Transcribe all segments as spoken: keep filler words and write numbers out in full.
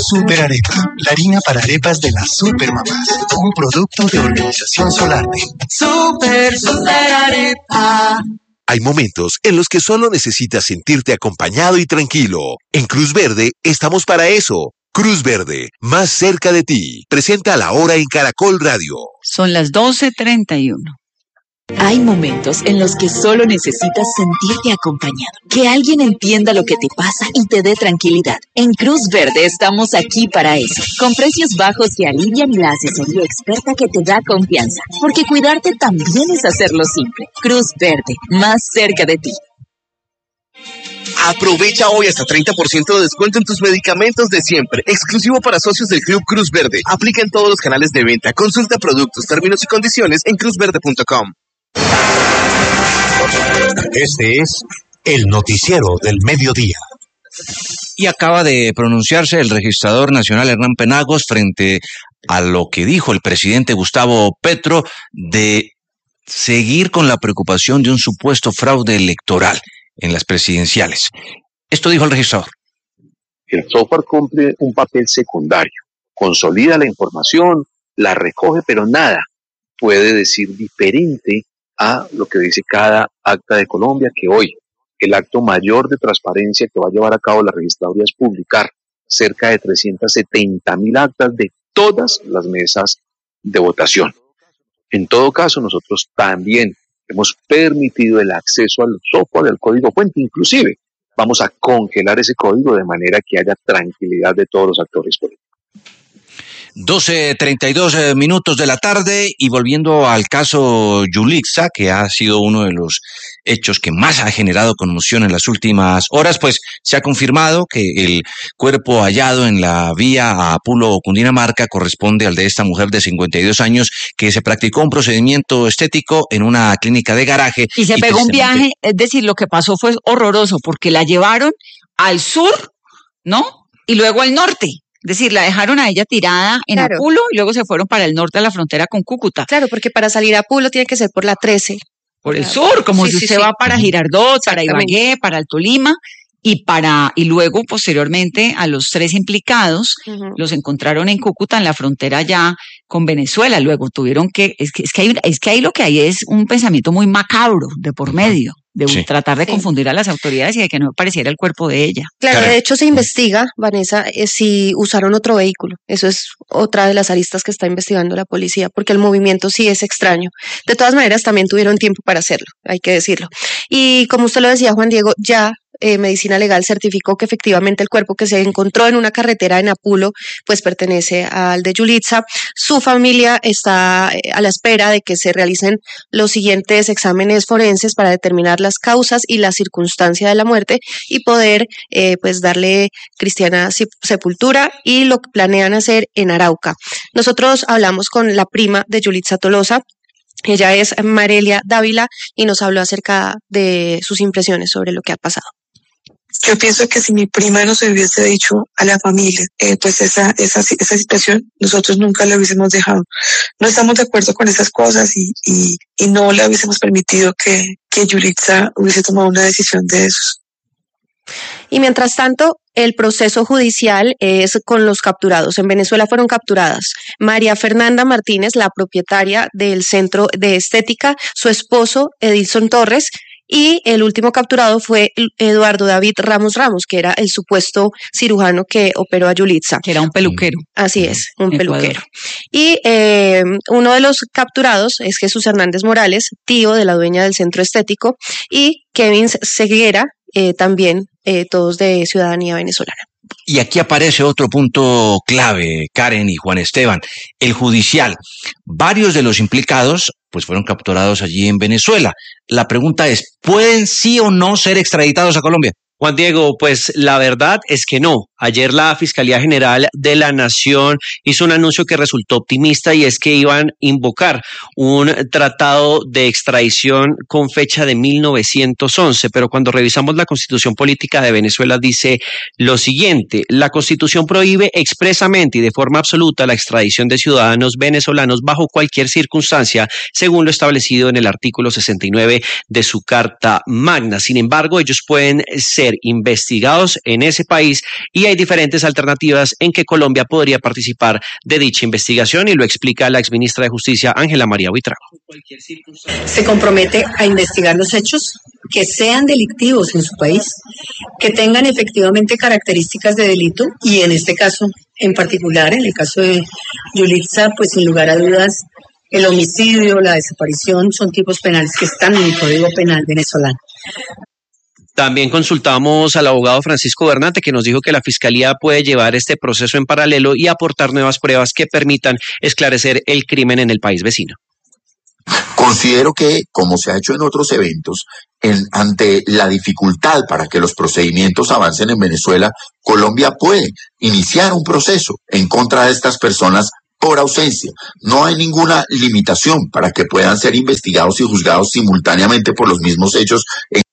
Super Arepa, la harina para arepas de las supermamás. Un producto de Organización Solarte. Super, super arepa. Hay momentos en los que solo necesitas sentirte acompañado y tranquilo. En Cruz Verde estamos para eso. Cruz Verde, más cerca de ti. Presenta La Hora en Caracol Radio. Son las doce treinta y uno. Hay momentos en los que solo necesitas sentirte acompañado, que alguien entienda lo que te pasa y te dé tranquilidad. En Cruz Verde estamos aquí para eso, con precios bajos que alivian y la asesoría experta que te da confianza, porque cuidarte también es hacerlo simple. Cruz Verde, más cerca de ti. Aprovecha hoy hasta treinta por ciento de descuento en tus medicamentos de siempre, exclusivo para socios del Club Cruz Verde. Aplica en todos los canales de venta. Consulta productos, términos y condiciones en cruz verde punto com. Este es el noticiero del mediodía. Y acaba de pronunciarse el registrador nacional Hernán Penagos frente a lo que dijo el presidente Gustavo Petro de seguir con la preocupación de un supuesto fraude electoral en las presidenciales. Esto dijo el registrador. El software cumple un papel secundario, consolida la información, la recoge, pero nada puede decir diferente a lo que dice cada acta de Colombia, que hoy el acto mayor de transparencia que va a llevar a cabo la registraduría es publicar cerca de trescientas setenta mil actas de todas las mesas de votación. En todo caso, nosotros también hemos permitido el acceso al software del código fuente, inclusive vamos a congelar ese código de manera que haya tranquilidad de todos los actores políticos. doce treinta y dos minutos de la tarde, y volviendo al caso Yulitza, que ha sido uno de los hechos que más ha generado conmoción en las últimas horas, pues se ha confirmado que el cuerpo hallado en la vía a Apulo, Cundinamarca, corresponde al de esta mujer de cincuenta y dos años que se practicó un procedimiento estético en una clínica de garaje. Y se pegó un viaje, es decir, lo que pasó fue horroroso, porque la llevaron al sur, ¿no? Y luego al norte. Es decir, la dejaron a ella tirada en claro. Apulo y luego se fueron para el norte a la frontera con Cúcuta. Claro, porque para salir a Apulo tiene que ser por la trece. Por el claro. sur, como sí, si usted sí, va sí. para Girardot, para Ibagué, para Alto Lima, y para y luego posteriormente a los tres implicados uh-huh. los encontraron en Cúcuta, en la frontera ya con Venezuela. Luego tuvieron que, es que, es que, hay, es que ahí lo que hay es un pensamiento muy macabro de por medio. De sí. tratar de sí. confundir a las autoridades y de que no apareciera el cuerpo de ella. Claro, claro. De hecho se investiga, Vanessa, eh, si usaron otro vehículo. Eso es otra de las aristas que está investigando la policía, porque el movimiento sí es extraño. De todas maneras, también tuvieron tiempo para hacerlo, hay que decirlo. Y como usted lo decía, Juan Diego, ya Eh, Medicina Legal certificó que efectivamente el cuerpo que se encontró en una carretera en Apulo pues pertenece al de Yulitza. Su familia está eh, a la espera de que se realicen los siguientes exámenes forenses para determinar las causas y la circunstancia de la muerte y poder eh, pues darle cristiana sepultura, y lo que planean hacer en Arauca. Nosotros hablamos con la prima de Yulitza Tolosa. Ella es Marelia Dávila y nos habló acerca de sus impresiones sobre lo que ha pasado. Yo pienso que si mi prima nos hubiese dicho a la familia, eh, pues esa, esa, esa situación, nosotros nunca la hubiésemos dejado. No estamos de acuerdo con esas cosas y, y, y no le hubiésemos permitido que, que Yulitza hubiese tomado una decisión de esos. Y mientras tanto, el proceso judicial es con los capturados. En Venezuela fueron capturadas María Fernanda Martínez, la propietaria del Centro de Estética, su esposo Edilson Torres, y el último capturado fue Eduardo David Ramos Ramos, que era el supuesto cirujano que operó a Yulitza. Que era un peluquero. Así es, un Ecuador. peluquero. Y eh, uno de los capturados es Jesús Hernández Morales, tío de la dueña del Centro Estético, y Kevin Ceguera, eh, también eh, todos de ciudadanía venezolana. Y aquí aparece otro punto clave, Karen y Juan Esteban, el judicial. Varios de los implicados pues fueron capturados allí en Venezuela. La pregunta es, ¿pueden sí o no ser extraditados a Colombia? Juan Diego, pues la verdad es que no. Ayer la Fiscalía General de la Nación hizo un anuncio que resultó optimista, y es que iban a invocar un tratado de extradición con fecha de mil novecientos once, pero cuando revisamos la Constitución Política de Venezuela dice lo siguiente: la Constitución prohíbe expresamente y de forma absoluta la extradición de ciudadanos venezolanos bajo cualquier circunstancia, según lo establecido en el artículo sesenta y nueve de su Carta Magna. Sin embargo, ellos pueden ser investigados en ese país y hay diferentes alternativas en que Colombia podría participar de dicha investigación y lo explica la exministra de Justicia, Ángela María Buitrago. Se compromete a investigar los hechos que sean delictivos en su país, que tengan efectivamente características de delito y en este caso en particular, en el caso de Yulitza, pues sin lugar a dudas, el homicidio, la desaparición son tipos penales que están en el Código Penal venezolano. También consultamos al abogado Francisco Bernate, que nos dijo que la Fiscalía puede llevar este proceso en paralelo y aportar nuevas pruebas que permitan esclarecer el crimen en el país vecino. Considero que, como se ha hecho en otros eventos, en, ante la dificultad para que los procedimientos avancen en Venezuela, Colombia puede iniciar un proceso en contra de estas personas por ausencia. No hay ninguna limitación para que puedan ser investigados y juzgados simultáneamente por los mismos hechos. En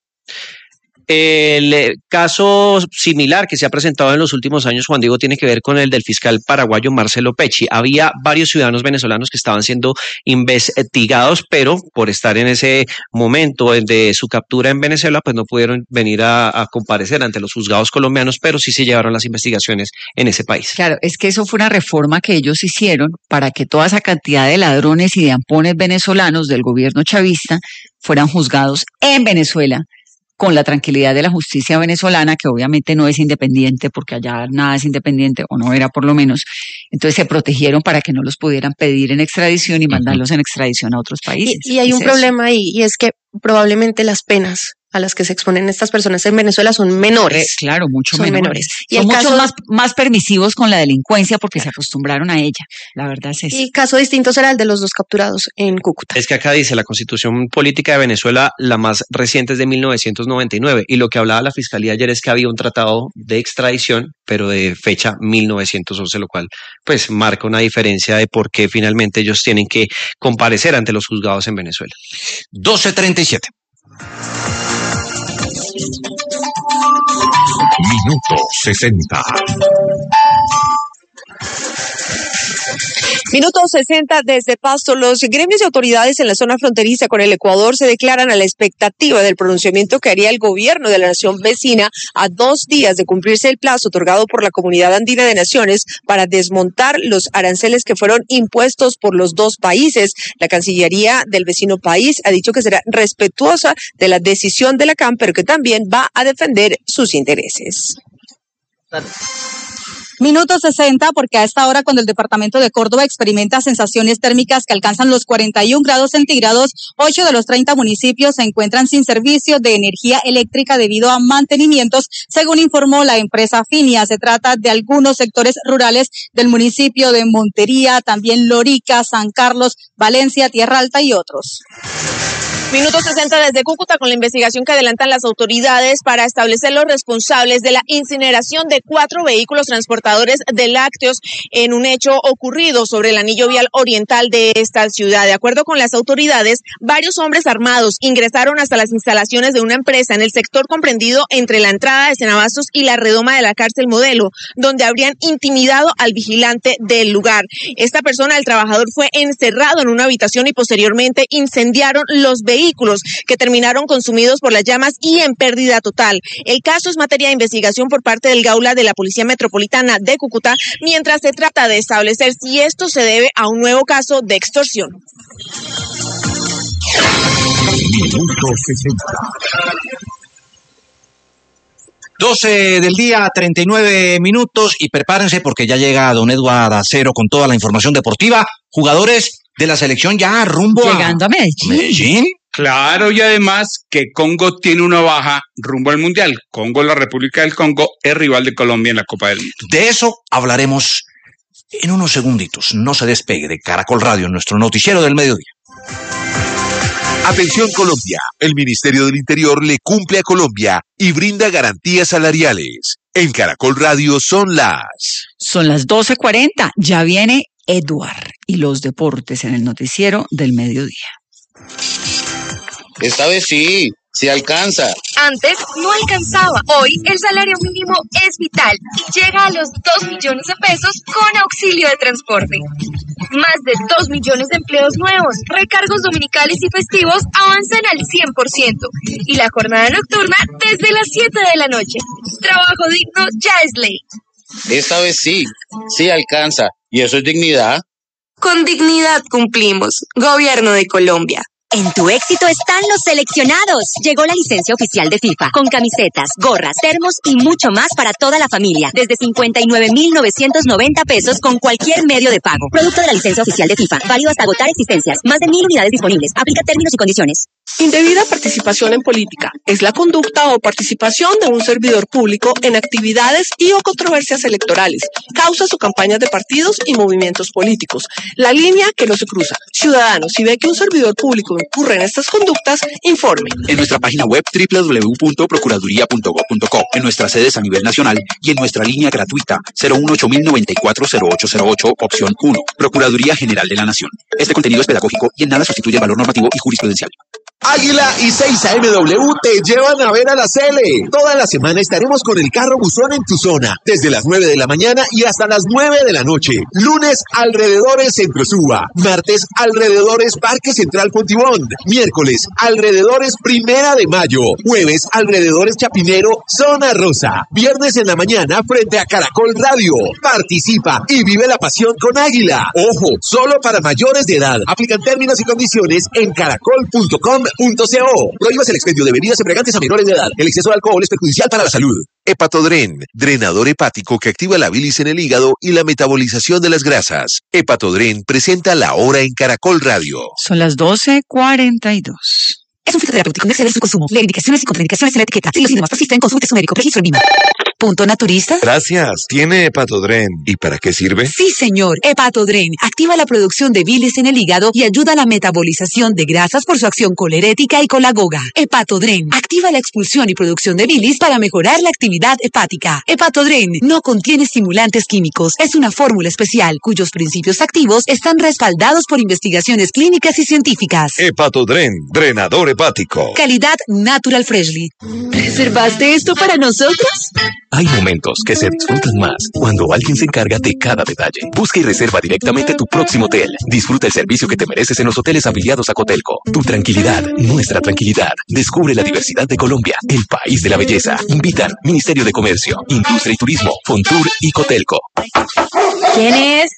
El caso similar que se ha presentado en los últimos años, Juan Diego, tiene que ver con el del fiscal paraguayo Marcelo Pecci. Había varios ciudadanos venezolanos que estaban siendo investigados, pero por estar en ese momento de su captura en Venezuela, pues no pudieron venir a, a comparecer ante los juzgados colombianos, pero sí se llevaron las investigaciones en ese país. Claro, es que eso fue una reforma que ellos hicieron para que toda esa cantidad de ladrones y de ampones venezolanos del gobierno chavista fueran juzgados en Venezuela, con la tranquilidad de la justicia venezolana, que obviamente no es independiente, porque allá nada es independiente, o no era por lo menos. Entonces se protegieron para que no los pudieran pedir en extradición y mandarlos en extradición a otros países. Y, y hay un problema ahí, y es que probablemente las penas a las que se exponen estas personas en Venezuela son menores. Eh, claro, mucho son menores. menores. Y son mucho más, más permisivos con la delincuencia porque se acostumbraron a ella. La verdad es eso. Y caso distinto será el de los dos capturados en Cúcuta. Es que acá dice la Constitución Política de Venezuela, la más reciente es de mil novecientos noventa y nueve, y lo que hablaba la Fiscalía ayer es que había un tratado de extradición, pero de fecha mil novecientos once, lo cual pues marca una diferencia de por qué finalmente ellos tienen que comparecer ante los juzgados en Venezuela. doce treinta y siete. Minuto sesenta. Minuto sesenta desde Pasto. Los gremios y autoridades en la zona fronteriza con el Ecuador se declaran a la expectativa del pronunciamiento que haría el gobierno de la nación vecina a dos días de cumplirse el plazo otorgado por la Comunidad Andina de Naciones para desmontar los aranceles que fueron impuestos por los dos países. La Cancillería del vecino país ha dicho que será respetuosa de la decisión de la C A M, pero que también va a defender sus intereses. Minuto sesenta, porque a esta hora, cuando el departamento de Córdoba experimenta sensaciones térmicas que alcanzan los cuarenta y un grados centígrados, ocho de los treinta municipios se encuentran sin servicio de energía eléctrica debido a mantenimientos, según informó la empresa Finia. Se trata de algunos sectores rurales del municipio de Montería, también Lorica, San Carlos, Valencia, Tierra Alta y otros. Minuto sesenta desde Cúcuta con la investigación que adelantan las autoridades para establecer los responsables de la incineración de cuatro vehículos transportadores de lácteos en un hecho ocurrido sobre el anillo vial oriental de esta ciudad. De acuerdo con las autoridades, varios hombres armados ingresaron hasta las instalaciones de una empresa en el sector comprendido entre la entrada de Cenabastos y la redoma de la cárcel Modelo, donde habrían intimidado al vigilante del lugar. Esta persona, el trabajador, fue encerrado en una habitación y posteriormente incendiaron los vehículos. vehículos que terminaron consumidos por las llamas y en pérdida total. El caso es materia de investigación por parte del Gaula de la Policía Metropolitana de Cúcuta, mientras se trata de establecer si esto se debe a un nuevo caso de extorsión. Minuto sesenta. doce del día, treinta y nueve minutos, y prepárense porque ya llega don Eduardo Acero con toda la información deportiva. Jugadores de la selección ya rumbo llegando a, a Medellín. Medellín. Claro, y además que Congo tiene una baja rumbo al Mundial. Congo, la República del Congo, es rival de Colombia en la Copa del Mundo. De eso hablaremos en unos segunditos. No se despegue de Caracol Radio, nuestro noticiero del mediodía. Atención Colombia, el Ministerio del Interior le cumple a Colombia y brinda garantías salariales. En Caracol Radio son las... Son las doce cuarenta, ya viene Eduard y los deportes en el noticiero del mediodía. Esta vez sí, sí alcanza. Antes no alcanzaba. Hoy el salario mínimo es vital y llega a los dos millones de pesos con auxilio de transporte. Más de dos millones de empleos nuevos, recargos dominicales y festivos avanzan al cien por ciento y la jornada nocturna desde las siete de la noche. Trabajo digno ya es ley. Esta vez sí, sí alcanza. Y eso es dignidad. Con dignidad cumplimos. Gobierno de Colombia. En tu éxito están los seleccionados. Llegó la licencia oficial de FIFA, con camisetas, gorras, termos y mucho más para toda la familia. Desde cincuenta y nueve mil novecientos noventa pesos con cualquier medio de pago. Producto de la licencia oficial de FIFA, válido hasta agotar existencias. Más de mil unidades disponibles. Aplica términos y condiciones. Indebida participación en política es la conducta o participación de un servidor público en actividades y o controversias electorales, causas o campañas de partidos y movimientos políticos. La línea que no se cruza. Ciudadanos, si ve que un servidor público incurre en estas conductas, informe. En nuestra página web doble u doble u doble u punto procuraduría punto gob punto co, en nuestras sedes a nivel nacional y en nuestra línea gratuita cero uno ocho mil noventa y cuatro cero ocho cero ocho, opción uno. Procuraduría General de la Nación. Este contenido es pedagógico y en nada sustituye el valor normativo y jurisprudencial. Águila y seis A M W te llevan a ver a la Cele. Toda la semana estaremos con el carro buzón en tu zona, desde las nueve de la mañana y hasta las nueve de la noche. Lunes, alrededores Centro Suba. Martes, alrededores Parque Central Fontibón. Miércoles, alrededores Primera de Mayo. Jueves, alrededores Chapinero, Zona Rosa. Viernes en la mañana, frente a Caracol Radio. Participa y vive la pasión con Águila. Ojo, solo para mayores de edad. Aplican términos y condiciones en caracol punto com punto co. Prohíbas el expendio de bebidas embriagantes a menores de edad. El exceso de alcohol es perjudicial para la salud. Hepatodren, drenador hepático que activa la bilis en el hígado y la metabolización de las grasas. Hepatodren presenta La Hora en Caracol Radio. Son las doce cuarenta y dos. Es un fitoterapéutico, no exceder su consumo. Leer indicaciones y contraindicaciones en la etiqueta. Si los síntomas persisten, consulte a su médico. Registro en Lima. ¿Punto naturista? Gracias. Tiene Hepatodren. ¿Y para qué sirve? Sí, señor. Hepatodren activa la producción de bilis en el hígado y ayuda a la metabolización de grasas por su acción colerética y colagoga. Hepatodren activa la expulsión y producción de bilis para mejorar la actividad hepática. Hepatodren no contiene estimulantes químicos. Es una fórmula especial cuyos principios activos están respaldados por investigaciones clínicas y científicas. Hepatodren, drenador hepático. Calidad Natural Freshly. ¿Reservaste esto para nosotros? Hay momentos que se disfrutan más cuando alguien se encarga de cada detalle. Busca y reserva directamente tu próximo hotel. Disfruta el servicio que te mereces en los hoteles afiliados a Cotelco. Tu tranquilidad, nuestra tranquilidad. Descubre la diversidad de Colombia, el país de la belleza. Invitan Ministerio de Comercio, Industria y Turismo, Fontur y Cotelco. ¿Quién es?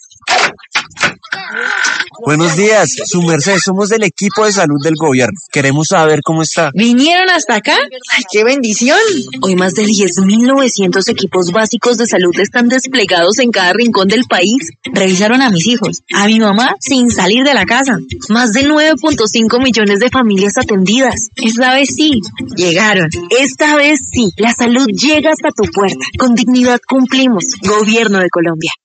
Buenos días, su merced, somos del equipo de salud del gobierno. Queremos saber cómo está. ¿Vinieron hasta acá? ¡Ay, qué bendición! Hoy más de diez mil novecientos equipos básicos de salud están desplegados en cada rincón del país. Revisaron a mis hijos, a mi mamá, sin salir de la casa. Más de nueve punto cinco millones de familias atendidas. Esta vez sí, llegaron. Esta vez sí, la salud llega hasta tu puerta. Con dignidad cumplimos. Gobierno de Colombia.